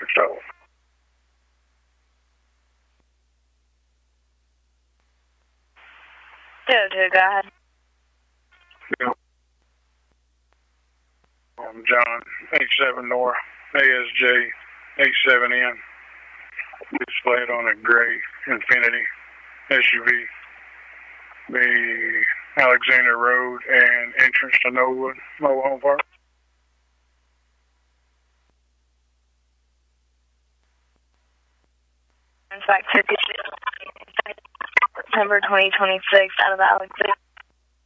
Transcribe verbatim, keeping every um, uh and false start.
So. two oh two, go ahead. Yeah. Um, John, eighty-seven North, A S J, eighty-seven N. Displayed on a gray Infiniti S U V. The Alexander Road and entrance to Knollwood Mobile Home Park. Back to September twenty twenty-six out of the Alexander.